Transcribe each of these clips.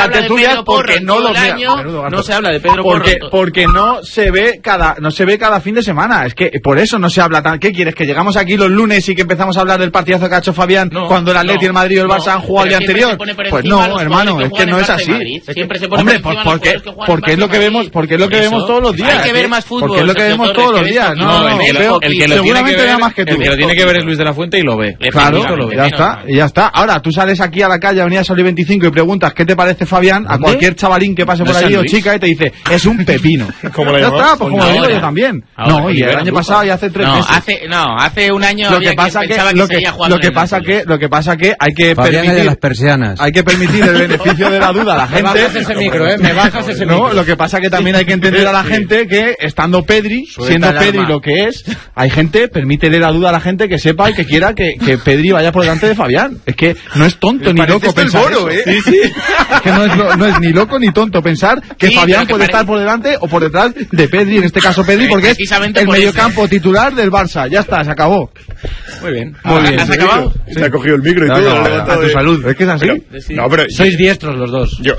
esas tertulias porque no lo vea. No se habla de Pedro Porro. Porque no se ve cada fin de semana. Es que por eso no se habla tan. ¿Qué quieres? ¿Que llegamos aquí los lunes y que empezamos a hablar del partidazo que ha hecho Fabián cuando el Atleti, el Madrid y el Barça han jugado el día anterior? Pues no, hermano, es que no es así. Hombre, porque es lo que vemos, todos los días. Hay que ver más fútbol. Porque es lo que vemos todos los días. Seguramente vea más que tú. El que lo tiene que ver es Luis de la Fuente y lo ve. Claro, ya está. Ahora, tú sales aquí a la calle, Avenida Solís 25 y preguntas ¿qué te parece Fabián? A cualquier chavalín que pase por ahí o chica y te dice, es un pepino. Ya está, pues como lo digo yo también. No, y el año pasado y hace 3 meses. Hace un año lo que pasa que hay que permitir las persianas. Hay que permitir el beneficio de la duda a la gente. Me bajas ese micro, me bajas ese micro. No, lo que pasa que también hay que entender a la gente que estando Pedri, siendo Pedri lo que es, hay gente, permítele la duda a la gente que sepa y que quiera que Pedri vaya por delante de Fabián. Es que no es tonto ni loco pensar eso. Sí. Que no es ni loco ni tonto pensar que Fabián puede estar por delante o por detrás de Pedri, en este caso Pedri, porque es el mediocampo titular del Barça. Ya está, se acabó. Muy bien. ¿Has acabado? Se ha cogido el micro y todo. A tu salud. Es que es así. Pero sois diestros los dos. Yo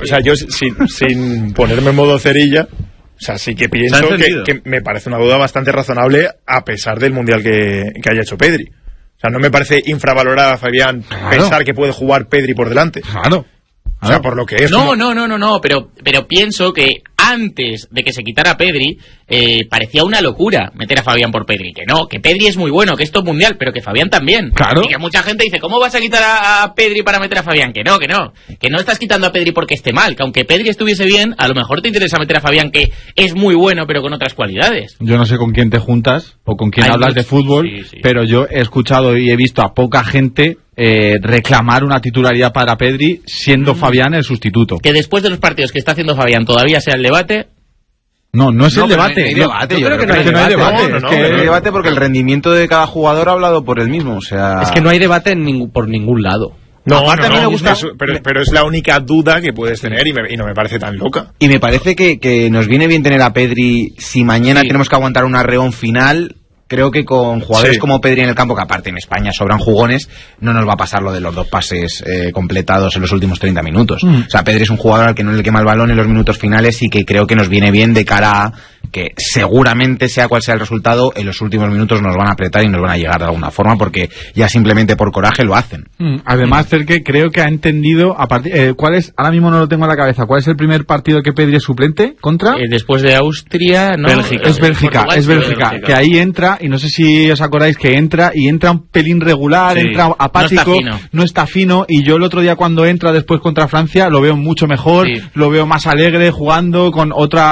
sin ponerme en modo cerilla, o sea, sí que pienso que me parece una duda bastante razonable a pesar del mundial que haya hecho Pedri. O sea, no me parece infravalorar a Fabián pensar que puede jugar Pedri por delante. Claro. O sea, por lo que es. No, pero pienso que antes de que se quitara Pedri, parecía una locura meter a Fabián por Pedri. Que Pedri es muy bueno, que es top mundial, pero que Fabián también. Claro. Y que mucha gente dice, ¿cómo vas a quitar a Pedri para meter a Fabián? Que no. Que no estás quitando a Pedri porque esté mal. Que aunque Pedri estuviese bien, a lo mejor te interesa meter a Fabián, que es muy bueno, pero con otras cualidades. Yo no sé con quién te juntas o con quién hablas de fútbol, pero yo he escuchado y he visto a poca gente reclamar una titularidad para Pedri siendo Fabián el sustituto. Que después de los partidos que está haciendo Fabián todavía sea el debate. No es el debate. Yo creo que no hay debate. No hay debate porque el rendimiento de cada jugador ha hablado por él mismo. O sea, es que no hay debate por ningún lado. A mí me gusta, pero es la única duda que puedes tener y no me parece tan loca. Y me parece que nos viene bien tener a Pedri si mañana tenemos que aguantar un arreón final. Creo que con jugadores como Pedri en el campo, que aparte en España sobran jugones, no nos va a pasar lo de los 2 pases completados en los últimos 30 minutos. O sea, Pedri es un jugador al que no le quema el balón en los minutos finales y que creo que nos viene bien de cara a que seguramente, sea cual sea el resultado, en los últimos minutos nos van a apretar y nos van a llegar de alguna forma, porque ya simplemente por coraje lo hacen. Además, Cerque creo que ha entendido ¿cuál es? Ahora mismo no lo tengo en la cabeza. ¿Cuál es el primer partido que Pedri es suplente? ¿Contra? Después de Austria, ¿no? Es Bélgica. Que ahí entra, y no sé si os acordáis que entra un pelín regular, entra apático, no está fino, y yo el otro día cuando entra después contra Francia lo veo mucho mejor, lo veo más alegre, jugando con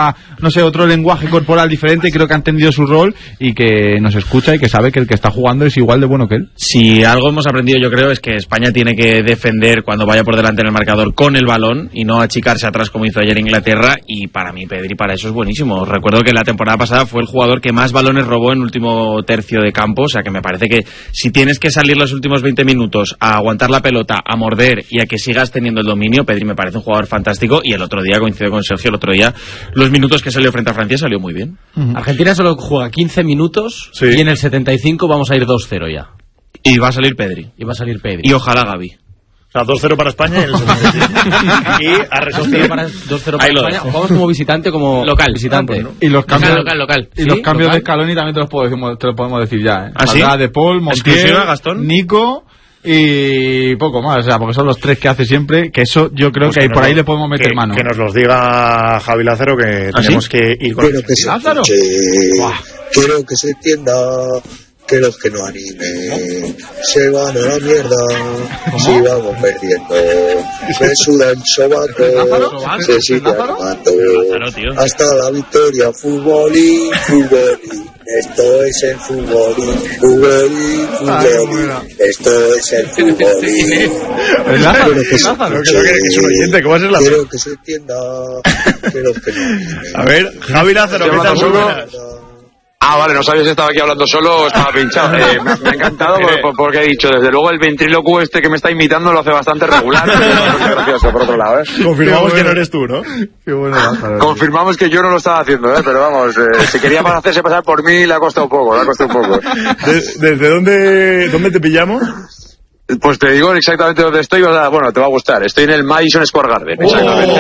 otro lenguaje corporal diferente, y creo que ha entendido su rol y que nos escucha y que sabe que el que está jugando es igual de bueno que él. Si algo hemos aprendido, yo creo, es que España tiene que defender cuando vaya por delante en el marcador con el balón y no achicarse atrás como hizo ayer Inglaterra, y para mí Pedri para eso es buenísimo. Recuerdo que la temporada pasada fue el jugador que más balones robó en el último tercio de campo, o sea que me parece que si tienes que salir los últimos 20 minutos a aguantar la pelota, a morder y a que sigas teniendo el dominio, Pedri me parece un jugador fantástico, y el otro día, coincido con Sergio, los minutos que salió frente a Francia salió muy bien. Argentina solo juega 15 minutos y en el 75 vamos a ir 2-0 ya. Y va a salir Pedri. Y ojalá Gavi. O sea, 2-0 para España y el 75. Y a resistir. 2-0 para España. Jugamos como visitante, como local. Visitante. Pues no. Y los cambios, local. Y los cambios de Scaloni también te los podemos decir ya. ¿Ah, sí? De Paul, Montiel, Gastón, Nico y poco más. O sea, porque son los 3 que hace siempre. Que eso yo creo que por ahí le podemos meter mano. Que nos los diga Javi Lázaro, que tenemos que ir con Lázaro. Quiero que se entienda que los que no animen se van a la mierda. Si vamos perdiendo, me suda el sobaco, se sigue animando hasta la victoria. Futbolín. Esto es el futbolín. Esto es el futbolín. Lázaro, que es un oyente, ¿cómo va a ser Lázaro? Quiero que se entienda que los que no animen. A ver, Javi Lázaro, ¿qué tal? Vale, no sabía si estaba aquí hablando solo o estaba pinchado. Me ha encantado porque he dicho, desde luego el ventrílocuo este que me está imitando lo hace bastante regular. Muy gracioso, por otro lado, Confirmamos que no eres tú, ¿no? Qué bueno, Lázaro. Confirmamos que yo no lo estaba haciendo, pero vamos, si quería hacerse pasar por mí le ha costado un poco. ¿Desde dónde te pillamos? Pues te digo exactamente dónde estoy, bueno, te va a gustar. Estoy en el Madison Square Garden, exactamente.